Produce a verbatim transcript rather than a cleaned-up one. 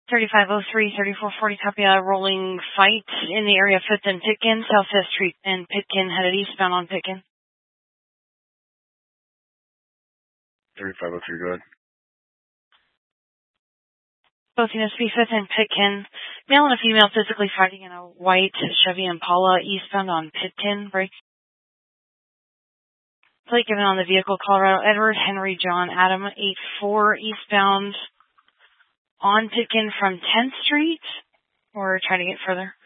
thirty-five oh three, thirty-four forty, copy a rolling fight in the area of fifth and Pitkin, South fifth Street and Pitkin, headed eastbound on Pitkin. thirty-five oh three, go ahead. Both units be fifth and Pitkin. Male and a female physically fighting in a white Chevy Impala eastbound on Pitkin. Break. Plate given on the vehicle, Colorado Edward Henry John Adam eight four eastbound on Pitkin from tenth Street. Or trying to get further.